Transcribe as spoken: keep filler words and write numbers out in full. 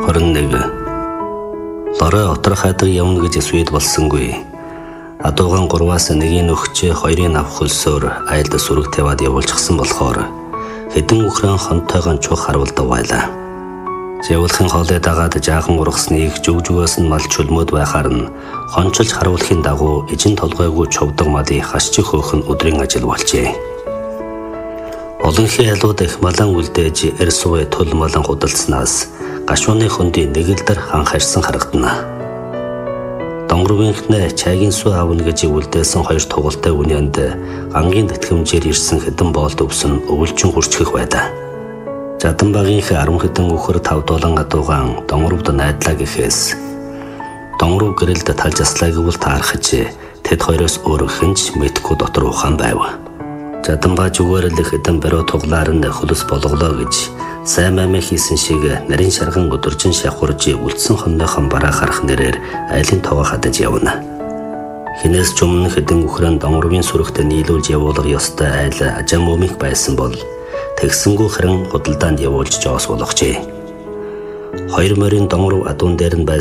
хорин нэг. Лорой отрох хайдаг явна гэж эсвэл болсонгүй. Адуугаан гурваас нэгийг өгч хоёрыг авах хөлсөөр айлд сүрэг тавиад явуулчихсан болохоор хэдэн үхрэн хонтойгон чух харуулдаг байлаа. Явуулахын хоолой дагаад жаахан ургасныг жүг-жүгөөс нь мал чөлмөд байхаар нь хончилж харуулахын дагуу эжин толгойгүй човдог малыг хасчих хөөх нь өдрийн ажил болжээ. Олонхий айлууд их малан үлдээж эр сувэ тул малан худалдснаас гашууны хөндийн нэгэлдэр ханхаарсан харагдана. Донгорвынхнээ чайгийн суу аавна гэж үлдээсэн хоёр тугалтай үнэнд гангийн тэтгэмжээр ирсэн хэдэн боолд өвсөн өвөлжин хурцгэх байдаа. Жаданбагийнх арван хэдэн үхэр тав долон адуугаан донгорвд найдлаа гэхээс донгорв гэрэлд талж аслаа гэвэл таархаж тэд хоёроос өөр хинч мэдхгүй дотор ухаан байв. Жаданбаа зүгээр л хэдэн бариу туглаар нь хөлөс болголоо гэж сайн мамаа хийсэн шиг нарийн шарган өдөржин шахурж үлдсэн хонныхон бараа харах нэрээр айлын тоогоо хадаж явна. Хинээс ч өмнө хэдэн үхрэн донгорвын сүрэгт нийлүүлж явуулах ёстой айл ажам өмих байсан бол тэгсэнгүү хэрэн худалдаанд явуулж жоос болгожээ. Хоёр морин донгорв адуун дээр нь